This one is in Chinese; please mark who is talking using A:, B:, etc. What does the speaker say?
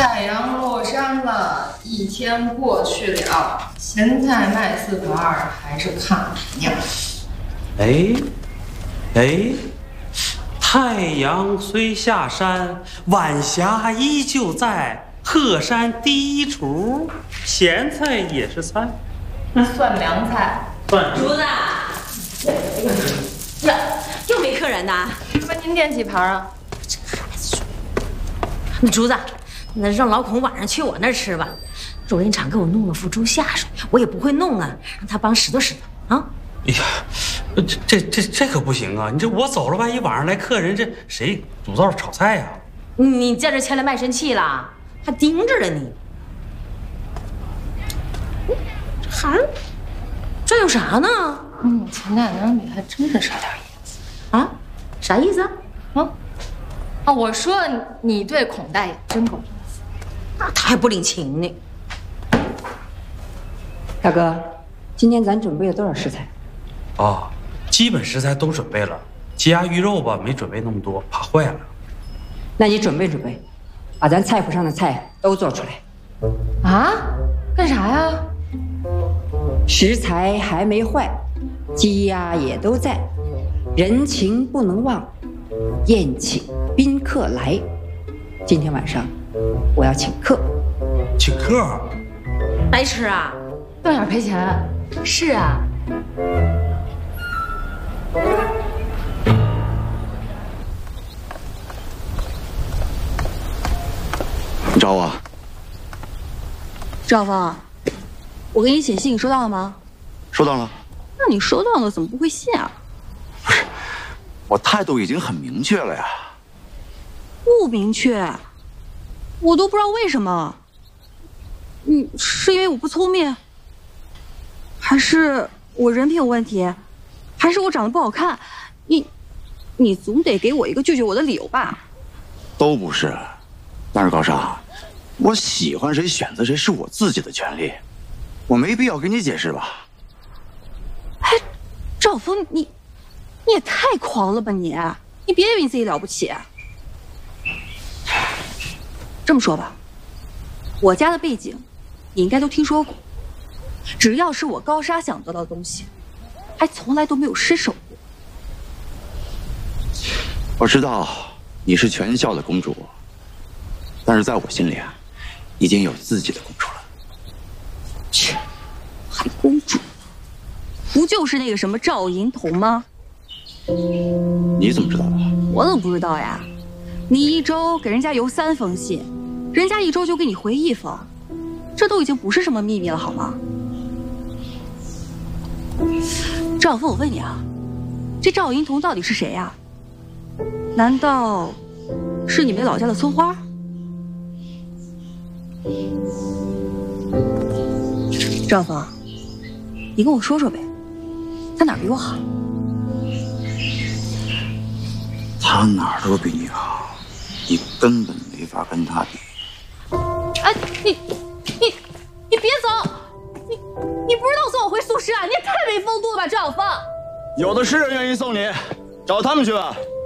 A: 太阳落山了，一天过去了，咸菜卖4.2，还是看不样。
B: 哎，太阳虽下山，晚霞依旧在。鹤山第一厨，咸菜也是菜，
A: 算凉菜。
C: 竹子，又没客人呐？
A: 问您点几盘啊？
C: 那竹子，那让老孔晚上去我那儿吃吧。肉林厂给我弄了副猪下水，我也不会弄啊，让他帮拾掇拾掇啊。
B: 哎呀，这可不行啊！你这我走了，万一晚上来客人，这谁煮灶炒菜呀？
C: 你在这牵来卖身契了，还盯着了你。这有啥呢？
A: 钱大娘里还真是少点意思
C: 啊？啥意思啊？
A: 我说你对孔大爷真够意思，
C: 那他还不领情呢。
D: 大哥，今天咱准备了多少食材？
B: 基本食材都准备了，鸡鸭鱼肉吧没准备那么多，怕坏了。
D: 那你准备，把咱菜谱上的菜都做出来。
A: 啊？干啥呀？
D: 食材还没坏，鸡鸭也都在，人情不能忘，宴请宾客来。今天晚上我要请客。
B: 请客？
C: 白吃啊？
A: 断眼赔钱？是啊。
E: 你找我？
F: 赵峰，我给你写信，你收到了吗？
E: 收到了。
F: 那你收到了，怎么不回信啊？
E: 不是，我态度已经很明确了呀。
F: 不明确，我都不知道为什么。是因为我不聪明，还是我人品有问题，还是我长得不好看？你总得给我一个拒绝我的理由吧？
E: 都不是，但是高尚，我喜欢谁选择谁是我自己的权利，我没必要跟你解释吧？
F: 哎，赵峰，你也太狂了吧你别以为你自己了不起。这么说吧，我家的背景你应该都听说过，只要是我高沙想得到的东西，还从来都没有失手过。
E: 我知道你是全校的公主，但是在我心里已经有自己的公主了。
F: 切，还公主？不就是那个什么赵银童吗？
E: 你怎么知道的？
F: 我怎么不知道呀？你一周给人家邮3封信，人家一周就给你回1封，这都已经不是什么秘密了，好吗？赵峰，我问你这赵银童到底是谁呀？难道是你们老家的村花？赵峰，你跟我说说呗，他哪儿比我好？
E: 他哪儿都比你好，你根本没法跟他比。
F: 哎，你别走！你不知道送我回宿舍啊？你也太没风度了吧，赵小芳！
G: 有的是人愿意送你，找他们去吧。